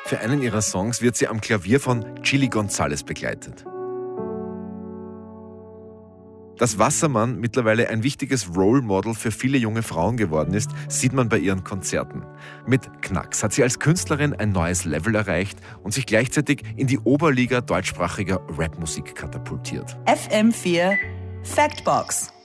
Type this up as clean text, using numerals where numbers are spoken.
Für einen ihrer Songs wird sie am Klavier von Chili González begleitet. Dass Wassermann mittlerweile ein wichtiges Role Model für viele junge Frauen geworden ist, sieht man bei ihren Konzerten. Mit Knacks hat sie als Künstlerin ein neues Level erreicht und sich gleichzeitig in die Oberliga deutschsprachiger Rapmusik katapultiert. FM4 Factbox.